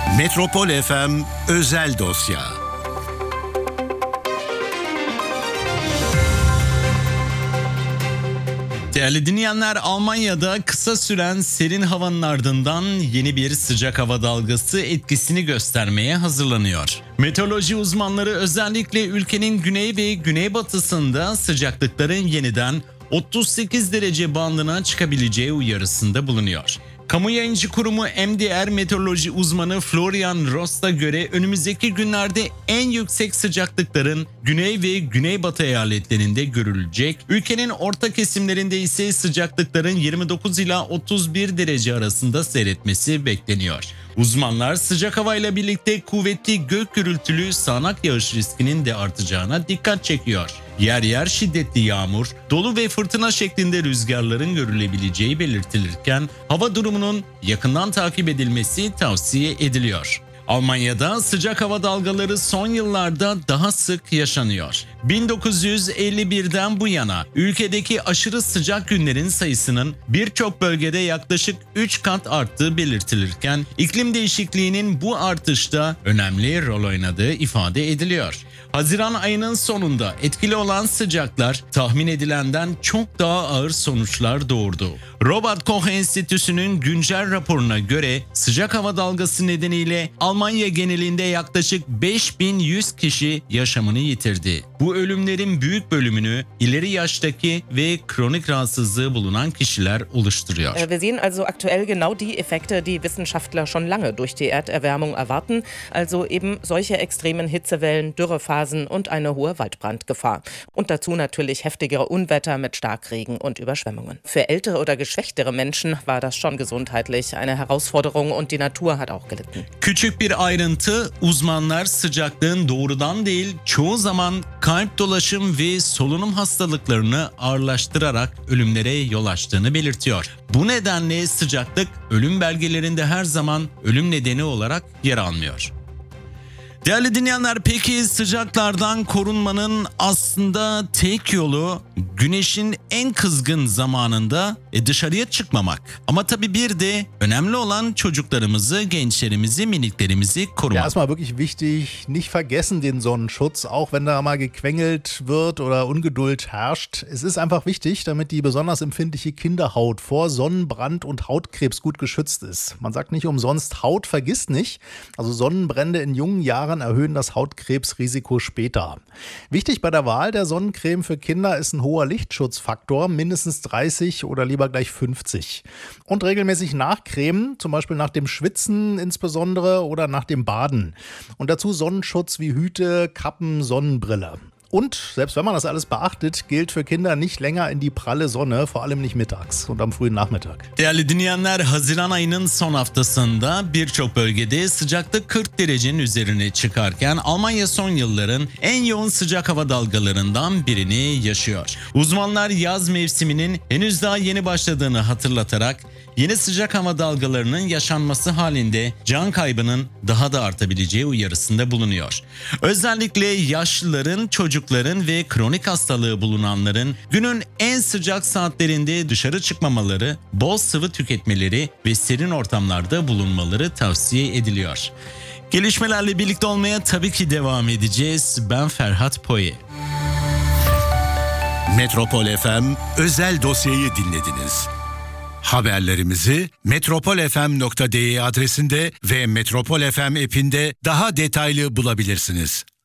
Metropol FM Özel Dosya. Değerli dinleyenler, Almanya'da kısa süren serin havanın ardından yeni bir sıcak hava dalgası etkisini göstermeye hazırlanıyor. Meteoroloji uzmanları özellikle ülkenin güney ve güneybatısında sıcaklıkların yeniden 38 derece bandına çıkabileceği uyarısında bulunuyor. Kamu yayıncı kurumu MDR meteoroloji uzmanı Florian Rost'a göre önümüzdeki günlerde en yüksek sıcaklıkların güney ve güneybatı eyaletlerinde görülecek. Ülkenin orta kesimlerinde ise sıcaklıkların 29 ila 31 derece arasında seyretmesi bekleniyor. Uzmanlar sıcak havayla birlikte kuvvetli gök gürültülü sağanak yağış riskinin de artacağına dikkat çekiyor. Yer yer şiddetli yağmur, dolu ve fırtına şeklinde rüzgarların görülebileceği belirtilirken hava durumunun yakından takip edilmesi tavsiye ediliyor. Almanya'da sıcak hava dalgaları son yıllarda daha sık yaşanıyor. 1951'den bu yana ülkedeki aşırı sıcak günlerin sayısının birçok bölgede yaklaşık 3 kat arttığı belirtilirken iklim değişikliğinin bu artışta önemli rol oynadığı ifade ediliyor. Haziran ayının sonunda etkili olan sıcaklar tahmin edilenden çok daha ağır sonuçlar doğurdu. Robert Koch Enstitüsü'nün güncel raporuna göre sıcak hava dalgası nedeniyle Almanya genelinde yaklaşık 5100 kişi yaşamını yitirdi. Bu ölümlerin büyük bölümünü ileri yaştaki ve kronik rahatsızlığı bulunan kişiler oluşturuyor. Wir sehen also aktuell genau die Effekte, die Wissenschaftler schon lange durch die Erderwärmung erwarten, also eben solche extremen Hitzewellen, Dürrephasen und eine hohe Waldbrandgefahr. Und dazu natürlich heftigere Unwetter mit Starkregen und Überschwemmungen. Für ältere oder geschwächtere Menschen war das schon gesundheitlich eine Herausforderung und die Natur hat auch gelitten. Küçük bir ayrıntı, uzmanlar sıcaklığın doğrudan değil çoğu zaman kalp dolaşım ve solunum hastalıklarını ağırlaştırarak ölümlere yol açtığını belirtiyor. Bu nedenle sıcaklık ölüm belgelerinde her zaman ölüm nedeni olarak yer almıyor. Değerli dinleyenler, peki sıcaklardan korunmanın aslında tek yolu güneşin en kızgın zamanında dışarıya çıkmamak. Ama tabii bir de önemli olan çocuklarımızı, gençlerimizi, miniklerimizi korumak. Ja, erstmal wirklich wichtig, nicht vergessen den Sonnenschutz, auch wenn da mal gequengelt wird oder Ungeduld herrscht. Es ist einfach wichtig, damit die besonders empfindliche Kinderhaut vor Sonnenbrand und Hautkrebs gut geschützt ist. Man sagt nicht umsonst, Haut vergisst nicht. Also Sonnenbrände in jungen Jahren erhöhen das Hautkrebsrisiko später. Wichtig bei der Wahl der Sonnencreme für Kinder ist ein hoher Lichtschutzfaktor, mindestens 30 oder lieber gleich 50. Und regelmäßig nachcremen, zum Beispiel nach dem Schwitzen insbesondere oder nach dem Baden. Und dazu Sonnenschutz wie Hüte, Kappen, Sonnenbrille. Und selbst wenn man das alles beachtet, gilt für Kinder nicht länger in die pralle Sonne, vor allem nicht mittags und am frühen Nachmittag. Değerli dinleyenler, Haziran ayının son haftasında birçok bölgede sıcaklık 40 derecenin üzerine çıkarken Almanya son yılların en yoğun sıcak hava dalgalarından birini yaşıyor. Uzmanlar yaz mevsiminin henüz daha yeni başladığını hatırlatarak yeni sıcak hava dalgalarının yaşanması halinde can kaybının daha da artabileceği uyarısında bulunuyor. Özellikle yaşlıların, çocukların ve kronik hastalığı bulunanların günün en sıcak saatlerinde dışarı çıkmamaları, bol sıvı tüketmeleri ve serin ortamlarda bulunmaları tavsiye ediliyor. Gelişmelerle birlikte olmaya tabii ki devam edeceğiz. Ben Ferhat Poye. Metropol FM Özel Dosya'yı dinlediniz. Haberlerimizi metropolfm.de adresinde ve Metropol FM app'inde daha detaylı bulabilirsiniz.